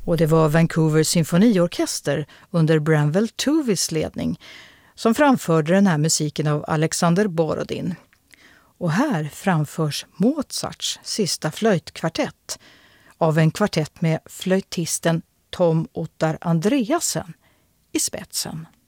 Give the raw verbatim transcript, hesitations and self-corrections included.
Och det var Vancouver symfoniorkester under Branwell Tuvis ledning som framförde den här musiken av Alexander Borodin. Och här framförs Mozarts sista flöjtkvartett av en kvartett med flöjtisten Tom Ottar Andreasen i spetsen.